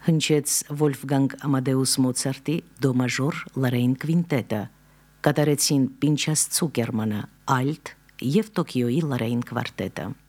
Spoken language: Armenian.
հնչեց Վոլֆգանգ Ամադեուս Մոցարտի դո մաժոր լարեին քվինտետը, կատարեցին Պինչաս Ցուկերմանը ալտ եւ Տոկիոյի լարեին քվարտետը։